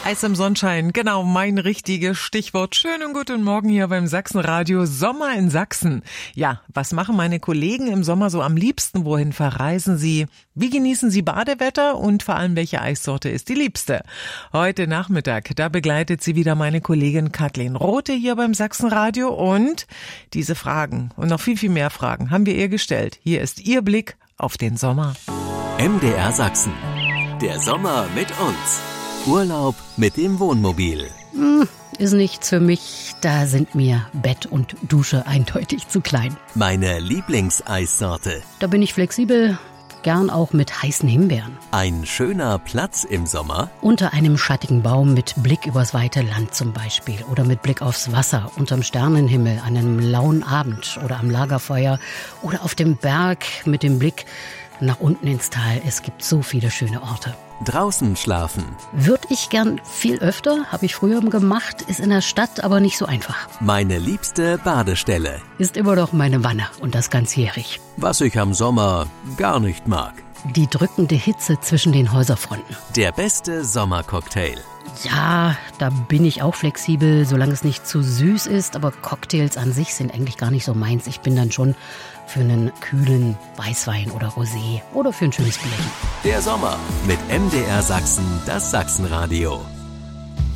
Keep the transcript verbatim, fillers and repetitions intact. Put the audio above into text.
Eis im Sonnenschein, genau mein richtiges Stichwort. Schönen guten Morgen hier beim Sachsenradio. Sommer in Sachsen. Ja, was machen meine Kollegen im Sommer so am liebsten? Wohin verreisen sie? Wie genießen sie Badewetter? Und vor allem, welche Eissorte ist die liebste? Heute Nachmittag, da begleitet sie wieder meine Kollegin Kathleen Rothe hier beim Sachsenradio. Und diese Fragen und noch viel, viel mehr Fragen haben wir ihr gestellt. Hier ist ihr Blick auf den Sommer. M D R Sachsen. Der Sommer mit uns. Urlaub mit dem Wohnmobil. Hm, ist nichts für mich. Da sind mir Bett und Dusche eindeutig zu klein. Meine Lieblingseissorte. Da bin ich flexibel, gern auch mit heißen Himbeeren. Ein schöner Platz im Sommer. Unter einem schattigen Baum mit Blick übers weite Land zum Beispiel. Oder mit Blick aufs Wasser, unterm Sternenhimmel, an einem lauen Abend oder am Lagerfeuer. Oder auf dem Berg mit dem Blick nach unten ins Tal. Es gibt so viele schöne Orte. Draußen schlafen. Würde ich gern viel öfter, habe ich früher gemacht, ist in der Stadt aber nicht so einfach. Meine liebste Badestelle. Ist immer noch meine Wanne und das ganzjährig. Was ich am Sommer gar nicht mag. Die drückende Hitze zwischen den Häuserfronten. Der beste Sommercocktail. Ja, da bin ich auch flexibel, solange es nicht zu süß ist. Aber Cocktails an sich sind eigentlich gar nicht so meins. Ich bin dann schon für einen kühlen Weißwein oder Rosé oder für ein schönes Bierchen. Der Sommer mit M D R Sachsen, das Sachsenradio.